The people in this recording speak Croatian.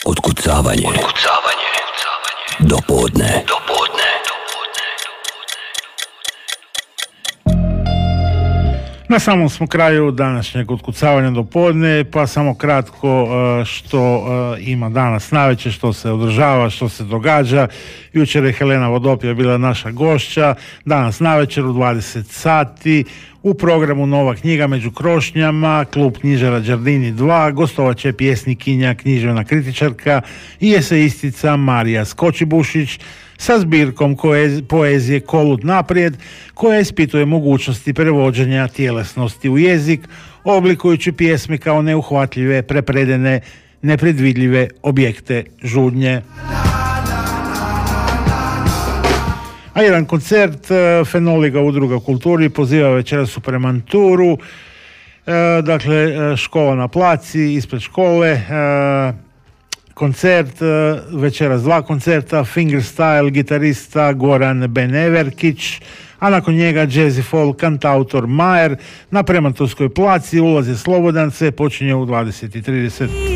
Otkucavanje. Do podne. Na samom smo kraju današnjeg otkucavanja do podne, pa samo kratko što ima danas navečer, što se održava, što se događa. Jučer je Helena Vodopija bila naša gošća, danas navečer u 20 sati u programu Nova knjiga među krošnjama, klub knjižara Đardini 2, gostovat će pjesnikinja, književna kritičarka i esejistica Marija Skočibušić sa zbirkom poezije Kolut naprijed, koja ispituje mogućnosti prevođenja tjelesnosti u jezik, oblikujući pjesme kao neuhvatljive, prepredene, nepredvidljive objekte žudnje. A jedan koncert Fenoliga udruga kulturi poziva večeras u Premanturu, dakle škola na placi, ispred škole, koncert, večeras 2 koncerta, fingerstyle gitarista Goran Beneverkić, a nakon njega jazz i folk kantautor Majer na Premanturskoj placi, ulaz je slobodan, sve počinje u 20:30.